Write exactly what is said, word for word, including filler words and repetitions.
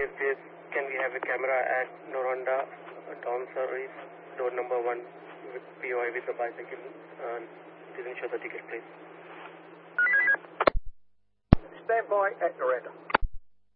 Yes, yes. Can we have a camera at Noranda Town Service, door number one, with P O I with the bicycle? Uh, didn't show the ticket, please. Stand by at Noranda.